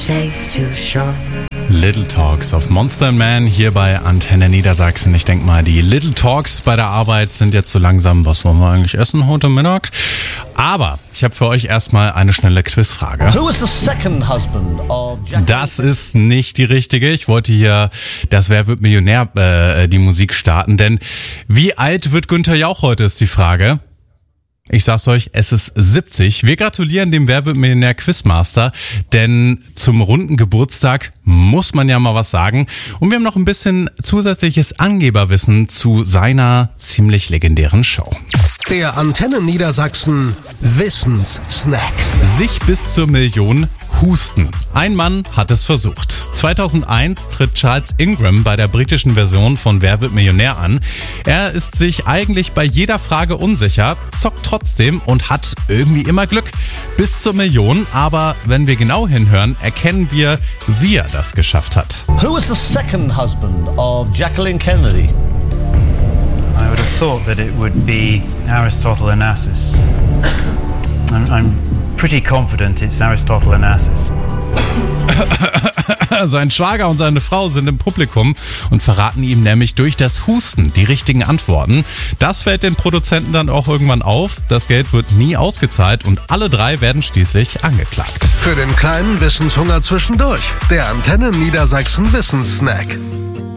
Safe to shore. Little Talks of Monster Man hier bei Antenne Niedersachsen. Ich denke mal, die Little Talks bei der Arbeit sind jetzt so langsam, was wollen wir eigentlich essen heute Mittag? Aber ich habe für euch erstmal eine schnelle Quizfrage. Who is the second husband of Jacqueline? Das ist nicht die richtige. Ich wollte hier das Wer wird Millionär die Musik starten, denn wie alt wird Günther Jauch heute, ist die Frage. Ich sag's euch, es ist 70. Wir gratulieren dem Wer wird Millionär Quizmaster, denn zum runden Geburtstag muss man ja mal was sagen. Und wir haben noch ein bisschen zusätzliches Angeberwissen zu seiner ziemlich legendären Show. Der Antenne Niedersachsen Wissenssnack. Sich bis zur Million husten. Ein Mann hat es versucht. 2001 tritt Charles Ingram bei der britischen Version von Wer wird Millionär an. Er ist sich eigentlich bei jeder Frage unsicher, zockt trotzdem und hat irgendwie immer Glück. Bis zur Million, aber wenn wir genau hinhören, erkennen wir, wie er das geschafft hat. Who is the second husband of Jacqueline Kennedy? I would have thought that it would be Aristotle Onassis. I'm pretty confident it's Aristotle Onassis. Sein Schwager und seine Frau sind im Publikum und verraten ihm nämlich durch das Husten die richtigen Antworten. Das fällt den Produzenten dann auch irgendwann auf. Das Geld wird nie ausgezahlt und alle drei werden schließlich angeklagt. Für den kleinen Wissenshunger zwischendurch. Der Antenne Niedersachsen Wissenssnack.